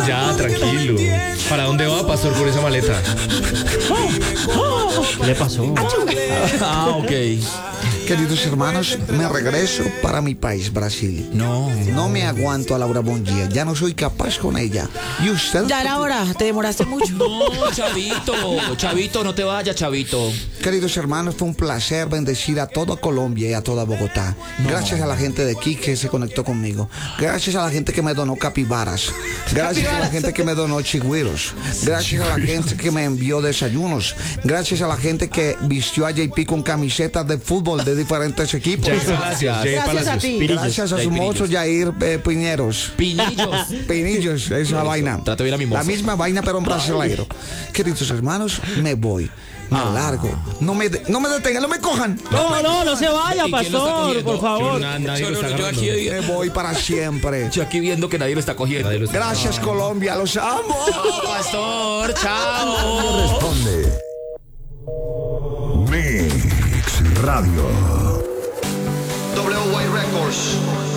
Ya, tranquilo. ¿Para dónde va, pastor, con esa maleta? ¿Qué le pasó? Ok. Queridos hermanos, me regreso para mi país, Brasil. No. No me aguanto a Laura Bongia, ya no soy capaz con ella. ¿Y usted? Ya era hora, te demoraste mucho. No, Chavito, no te vayas, Chavito. Queridos hermanos, fue un placer bendecir a toda Colombia y a toda Bogotá. Gracias a la gente de aquí que se conectó conmigo. Gracias a la gente que me donó capibaras. Gracias a la gente que me donó chigüiros. Gracias a la gente que me envió desayunos. Gracias a la gente que vistió a JP con camisetas de fútbol de diferentes equipos. Gracias a ti. Gracias a su mozo Jair Piñeros. Pinillos, esa vaina. Trato bien a mi mozo. La misma vaina, pero en brasileiro. Queridos hermanos, me voy. Me largo. No me detengan, no me cojan. No se vaya, ¿Y quién lo está pastor, cogiendo? por favor. Nadie lo está Yo agarrando. Me voy para siempre. Yo aquí viendo que nadie lo está cogiendo. Gracias, Colombia, los amo. Pastor, chao. Responde. Mix Radio. WY Records.